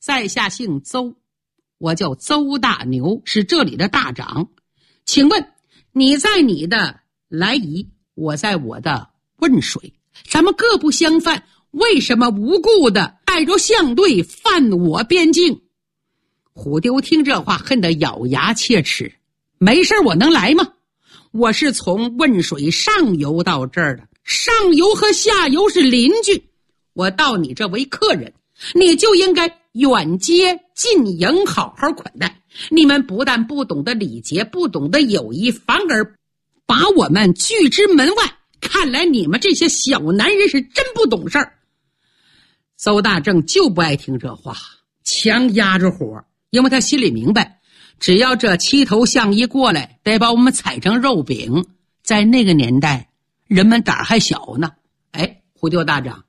在下姓邹，我叫邹大牛，是这里的大长。请问你在你的来夷，我在我的汶水，咱们各不相犯，为什么无故的带着相队犯我边境？虎丢听这话恨得咬牙切齿，没事我能来吗？我是从汶水上游到这儿的，上游和下游是邻居，我到你这为客人，你就应该远接近迎，好好款待。你们不但不懂得礼节，不懂得友谊，反而把我们拒之门外，看来你们这些小男人是真不懂事儿。邹大正就不爱听这话，强压着火，因为他心里明白，只要这七头象一过来，得把我们踩成肉饼。在那个年代，人们胆儿还小呢。哎，虎丢大长，